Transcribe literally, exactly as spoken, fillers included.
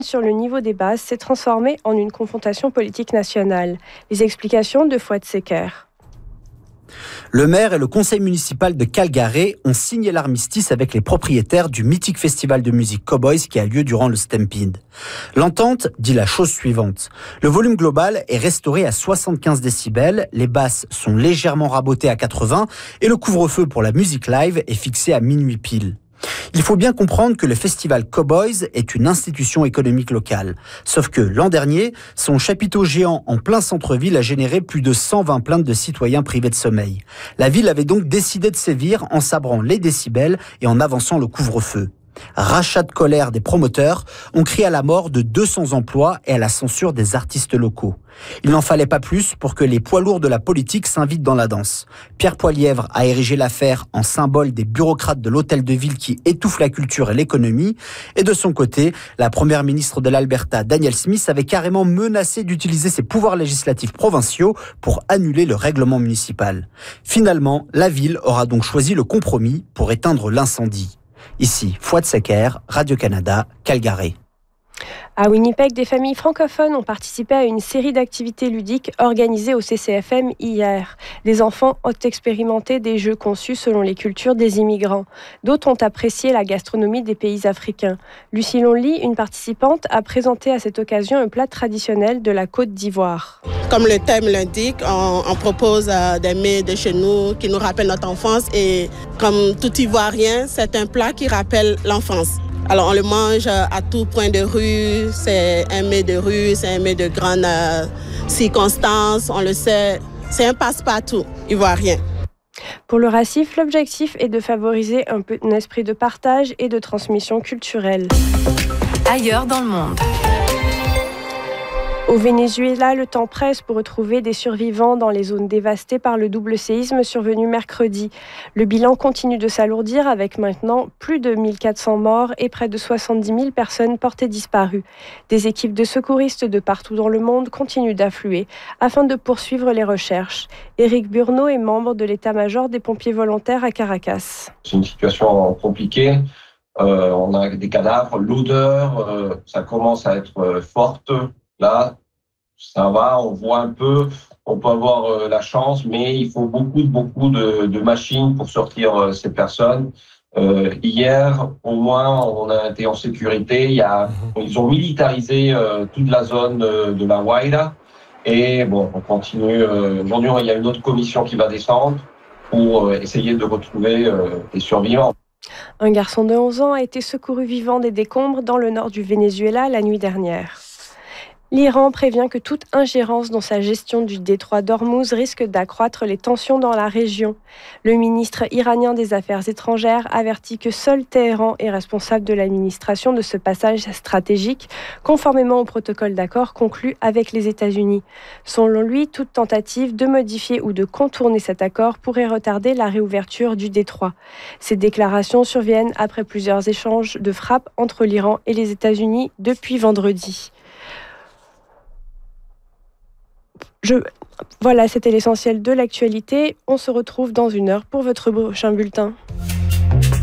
sur le niveau des bases s'est transformée en une confrontation politique nationale. Les explications de Fouad Seker. Le maire et le conseil municipal de Calgary ont signé l'armistice avec les propriétaires du mythique festival de musique Cowboys qui a lieu durant le Stampede. L'entente dit la chose suivante. Le volume global est restauré à soixante-quinze décibels, les basses sont légèrement rabotées à quatre-vingts et le couvre-feu pour la musique live est fixé à minuit pile. Il faut bien comprendre que le festival Cowboys est une institution économique locale. Sauf que l'an dernier, son chapiteau géant en plein centre-ville a généré plus de cent vingt plaintes de citoyens privés de sommeil. La ville avait donc décidé de sévir en sabrant les décibels et en avançant le couvre-feu. Rachat de colère des promoteurs, on crie à la mort de deux cents emplois et à la censure des artistes locaux. Il n'en fallait pas plus pour que les poids lourds de la politique s'invitent dans la danse. Pierre Poilievre a érigé l'affaire en symbole des bureaucrates de l'hôtel de ville qui étouffent la culture et l'économie. Et de son côté, la première ministre de l'Alberta, Danielle Smith, avait carrément menacé d'utiliser ses pouvoirs législatifs provinciaux pour annuler le règlement municipal. Finalement, la ville aura donc choisi le compromis pour éteindre l'incendie. Ici, Fouad Seker, Radio-Canada, Calgary. À Winnipeg, des familles francophones ont participé à une série d'activités ludiques organisées au C C F M hier. Des enfants ont expérimenté des jeux conçus selon les cultures des immigrants. D'autres ont apprécié la gastronomie des pays africains. Lucie Lonely, une participante, a présenté à cette occasion un plat traditionnel de la Côte d'Ivoire. Comme le thème l'indique, on, on propose euh, des mets de chez nous qui nous rappellent notre enfance et comme tout Ivoirien, c'est un plat qui rappelle l'enfance. Alors on le mange à tout point de rue, c'est un mets de rue, c'est un mets de grande euh, circonstance, on le sait, c'est un passe-partout ivoirien. Pour le Racif, l'objectif est de favoriser un, peu, un esprit de partage et de transmission culturelle. Ailleurs dans le monde. Au Venezuela, le temps presse pour retrouver des survivants dans les zones dévastées par le double séisme survenu mercredi. Le bilan continue de s'alourdir avec maintenant plus de mille quatre cents morts et près de soixante-dix mille personnes portées disparues. Des équipes de secouristes de partout dans le monde continuent d'affluer afin de poursuivre les recherches. Éric Burneau est membre de l'état-major des pompiers volontaires à Caracas. C'est une situation compliquée. Euh, on a des cadavres, l'odeur, euh, ça commence à être euh, forte. Là, ça va, on voit un peu, on peut avoir euh, la chance, mais il faut beaucoup, beaucoup de, de machines pour sortir euh, ces personnes. Euh, hier, au moins, on a été en sécurité. Il y a, ils ont militarisé euh, toute la zone euh, de la Guaira. Et bon, on continue. Euh, aujourd'hui, il y a une autre commission qui va descendre pour euh, essayer de retrouver euh, les survivants. Un garçon de onze ans a été secouru vivant des décombres dans le nord du Venezuela la nuit dernière. L'Iran prévient que toute ingérence dans sa gestion du détroit d'Ormuz risque d'accroître les tensions dans la région. Le ministre iranien des Affaires étrangères avertit que seul Téhéran est responsable de l'administration de ce passage stratégique, conformément au protocole d'accord conclu avec les États-Unis. Selon lui, toute tentative de modifier ou de contourner cet accord pourrait retarder la réouverture du détroit. Ces déclarations surviennent après plusieurs échanges de frappes entre l'Iran et les États-Unis depuis vendredi. Je... Voilà, c'était l'essentiel de l'actualité. On se retrouve dans une heure pour votre prochain bulletin.